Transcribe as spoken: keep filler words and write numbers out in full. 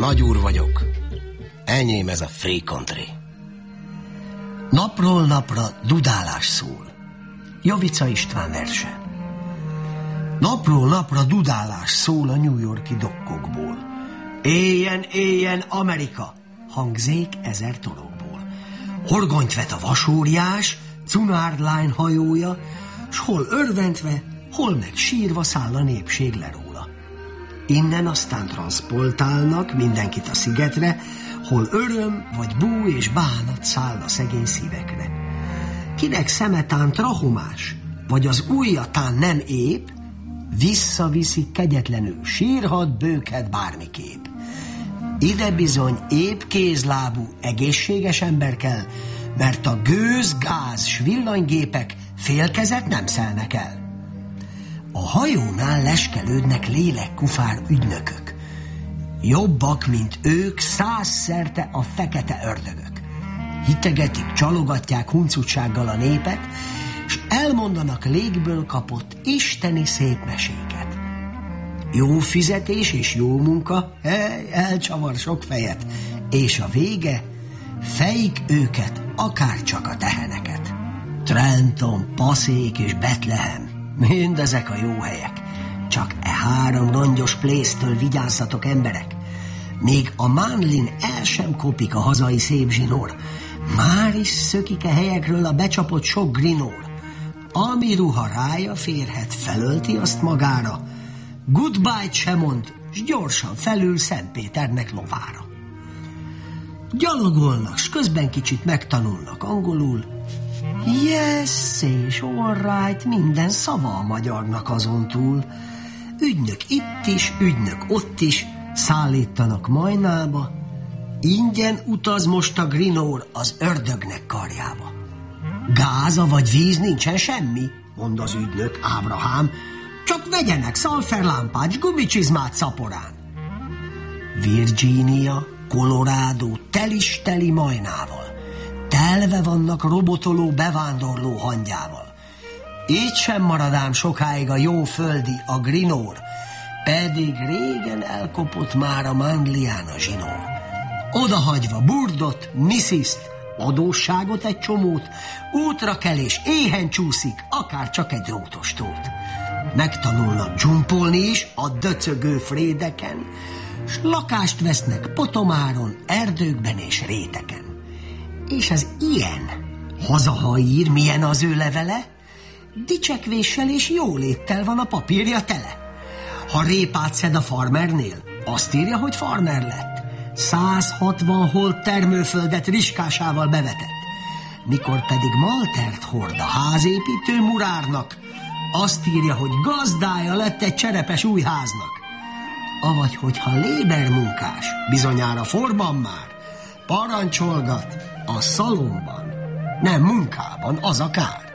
nagyúr vagyok. Enyém ez a free country. Napról napra dudálás szól. Jovica István verse. Napról napra dudálás szól a New York-i dokkokból. Éljen, éljen Amerika, hangzék ezer torokból. Horgonyt vet a vasóriás, Cunard Line hajója, s hol örventve, hol meg sírva száll a népség le róla. Innen aztán transzportálnak mindenkit a szigetre, hol öröm vagy bú és bánat száll a szegény szívekre. Kinek szemetán trahomás, vagy az ujjatán nem épp, visszaviszik kegyetlenül, sírhat, bőghet bármiképp. Ide bizony épp kézlábú, egészséges ember kell, mert a gőz, gáz s villanygépek félkezet nem szelnek el. A hajónál leskelődnek lélekkufár ügynökök. Jobbak, mint ők, százszerte a fekete ördögök. Hitegetik, csalogatják huncutsággal a népet, s elmondanak légből kapott isteni szép meséket. Jó fizetés és jó munka, hely, elcsavar sok fejet, és a vége, fejik őket, akárcsak a teheneket. Trenton, Passzék és Betlehem, mindezek a jó helyek. Csak e három rongyos plésztől vigyázzatok, emberek. Még a Manlin el sem kopik a hazai szép zsinór. Már is szökik a helyekről a becsapott sok grinór. Ami ruha rája férhet, felölti azt magára. Goodbye-t se mond, s gyorsan felül Szentpéternek lovára. Gyalogolnak, s közben kicsit megtanulnak angolul. Yes és all right, minden szava a magyarnak azon túl. Ügynök itt is, ügynök ott is, szállítanak Majnába. Ingyen utaz most a grinór az ördögnek karjába. Gáza vagy víz nincsen semmi, mond az ügynök, Ábrahám, csak vegyenek szalferlámpát s gumicsizmát szaporán. Virginia, Colorado telis-teli Majnával. Telve vannak robotoló, bevándorló hangyával. Így sem marad ám sokáig a jó földi, a grinór, pedig régen elkopott már a Manglián a zsinór. Odahagyva Burdot, Missist, adósságot egy csomót, útra kell és éhen csúszik, akár csak egy drótostót. Megtanulnak dzsumpolni is a döcögő frédeken, s lakást vesznek Potomáron, erdőkben és réteken. És az ilyen hazahaír, milyen az ő levele? Dicsekvéssel és jóléttel van a papírja tele. Ha répát szed a farmernél, azt írja, hogy farmer lett. száz hatvan holt termőföldet riskásával bevetett. Mikor pedig maltert hord a házépítő murárnak, azt írja, hogy gazdája lett egy cserepes új háznak. Avagy, hogyha léber munkás, bizonyára forban már, parancsolgat a szalomban, nem munkában, az a kár.